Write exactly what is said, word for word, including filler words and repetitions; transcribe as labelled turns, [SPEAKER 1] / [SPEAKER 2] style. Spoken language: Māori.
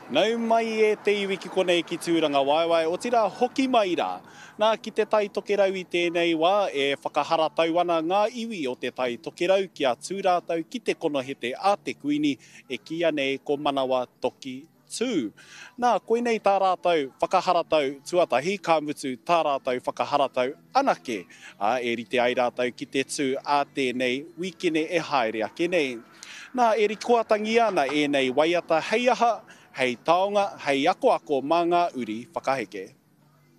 [SPEAKER 1] Nau mai e te iwi ki konei ki tūranga waiwai, o tira hoki mai rā. Nā ki te tai tokerau i tēnei wā, e whakaharatau ana ngā iwi o te tai tokerau ki a tūrātau ki te konohete a te kuini e kia nei ko manawa toki tū. Nā, koinei tā rātou whakaharatau tuatahi, ka mutu tā rātou whakaharatau anake. A, e rite ai rātou ki te tū a tēnei wikene e haere ake nei. Nā, e rikoatangi ana e nei waiata hei aha, hei taonga, hei ako ako mā ngā uri whakaheke.